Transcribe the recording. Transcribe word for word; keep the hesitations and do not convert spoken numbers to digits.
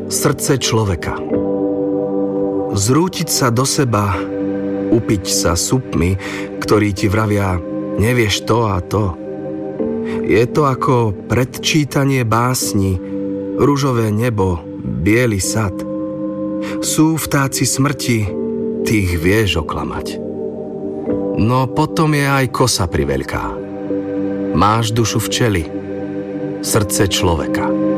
Srdce človeka. Zrútiť sa do seba, upiť sa supmi, ktorí ti vravia, nevieš to a to. Je to ako predčítanie básni, ružové nebo, biely sad. Sú vtáci smrti, tých vieš oklamať. No potom je aj kosa priveľká. Máš dušu včely, srdce človeka.